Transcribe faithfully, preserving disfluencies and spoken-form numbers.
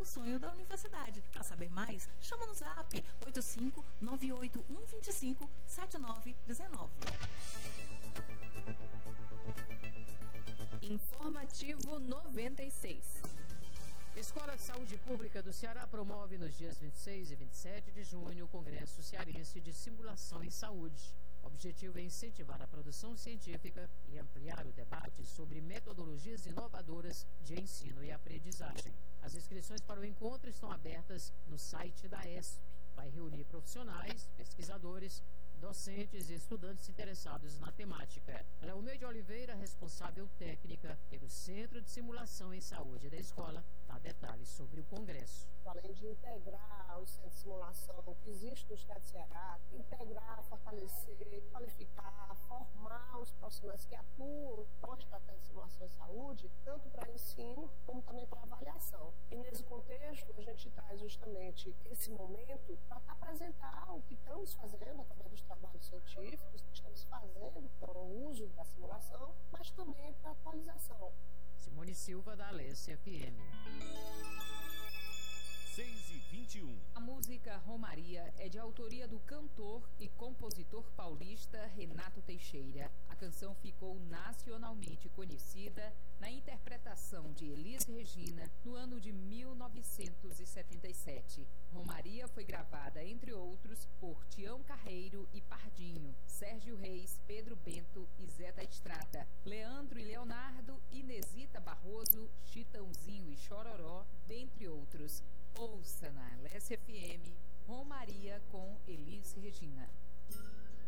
sonho da universidade. Para saber mais, chama no zap oito cinco nove oito um dois cinco sete nove um nove. Informativo noventa e seis. Escola de Saúde Pública do Ceará promove nos dias vinte e seis e vinte e sete de junho o Congresso Cearense de Simulação em Saúde. O objetivo é incentivar a produção científica e ampliar o debate sobre metodologias inovadoras de ensino e aprendizagem. As inscrições para o encontro estão abertas no site da E S P. Vai reunir profissionais, pesquisadores, docentes e estudantes interessados na temática. Leomir de Oliveira, responsável técnica pelo Centro de Simulação em Saúde da escola, dá detalhes sobre o congresso. Além de integrar o Centro de Simulação que existe no estado de Ceará, integrar, fortalecer, qualificar, formar os profissionais que atuam na estratégia de simulação em saúde, tanto para ensino como também para avaliação. E nesse contexto, a gente traz justamente esse momento para apresentar o que estamos fazendo através dos trabalhos científicos que estamos fazendo para o uso da simulação, mas também para atualização. Simone Silva, da Alessia F M. seis e vinte e um. A música Romaria é de autoria do cantor e compositor paulista Renato Teixeira. A canção ficou nacionalmente conhecida na interpretação de Elis Regina no ano de mil novecentos e setenta e sete. Romaria foi gravada, entre outros, por Tião Carreiro e Pardinho, Sérgio Reis, Pedro Bento e Zé Estrada, Leandro e Leonardo, Inesita Barroso, Chitãozinho e Chororó, dentre outros. Ouça na Alessia F M, Romaria com Elis Regina.